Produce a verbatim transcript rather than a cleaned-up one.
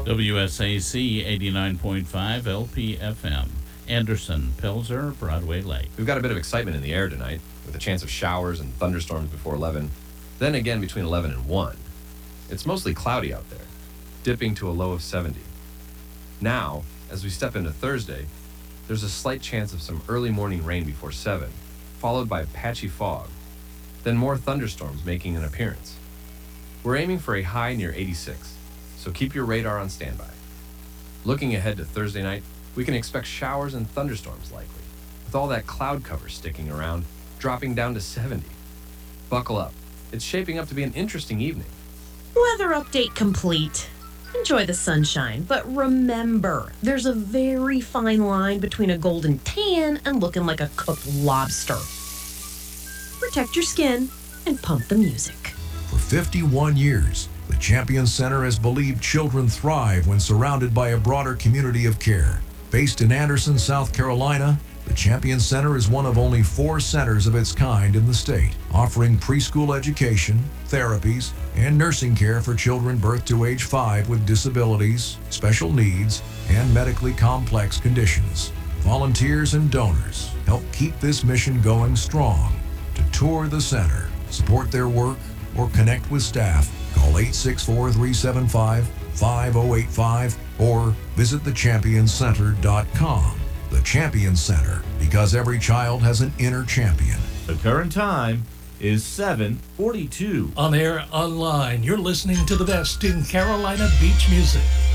W S A C eighty-nine point five L P F M. Anderson, Pelzer, Broadway Lake. We've got a bit of excitement in the air tonight, with a chance of showers and thunderstorms before eleven, then again between eleven and one. It's mostly cloudy out there, dipping to a low of seventy. Now, as we step into Thursday, there's a slight chance of some early morning rain before seven, followed by patchy fog, then more thunderstorms making an appearance. We're aiming for a high near eighty-six, so keep your radar on standby. Looking ahead to Thursday night, we can expect showers and thunderstorms likely, with all that cloud cover sticking around, dropping down to seventy. Buckle up. It's shaping up to be an interesting evening. Weather update complete. Enjoy the sunshine, but remember, there's a very fine line between a golden tan and looking like a cooked lobster. Protect your skin and pump the music. For fifty-one years, the Champion Center has believed children thrive when surrounded by a broader community of care. Based in Anderson, South Carolina, the Champion Center is one of only four centers of its kind in the state, offering preschool education, therapies, and nursing care for children birth to age five with disabilities, special needs, and medically complex conditions. Volunteers and donors help keep this mission going strong. To tour the center, support their work, or connect with staff, call eight six four, three seven five, five oh eight five or visit the champion center dot com. The Champion Center, because every child has an inner champion. The current time is seven forty-two. On air, online, you're listening to the best in Carolina beach music.